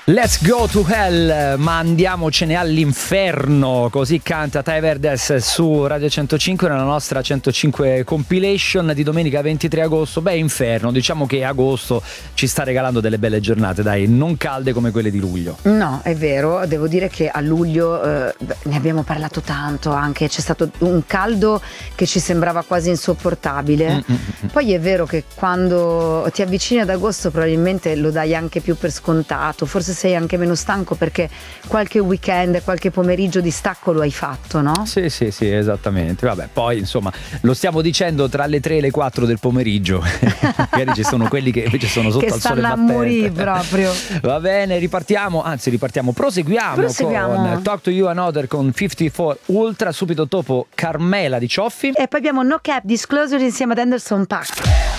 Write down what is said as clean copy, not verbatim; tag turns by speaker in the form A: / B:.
A: Let's go to hell, ma andiamocene all'inferno, così canta Ty Verdes su Radio 105 nella nostra 105 compilation di domenica 23 agosto. Beh, inferno, diciamo che agosto ci sta regalando delle belle giornate, dai, non calde come quelle di luglio.
B: No, è vero, devo dire che a luglio ne abbiamo parlato tanto, anche c'è stato un caldo che ci sembrava quasi insopportabile. Poi è vero che quando ti avvicini ad agosto probabilmente lo dai anche più per scontato, forse sei anche meno stanco perché qualche weekend, qualche pomeriggio di stacco lo hai fatto, no?
A: Sì, esattamente. Vabbè, poi insomma lo stiamo dicendo tra le 3 e le 4 del pomeriggio. Magari ci sono quelli che invece sono sotto al sole battente.
B: Che stanno a morire proprio.
A: Va bene, proseguiamo con Talk to You Another con 54 Ultra, subito dopo Carmela di Cioffi.
B: E poi abbiamo No Cap Disclosure insieme ad Anderson .Paak.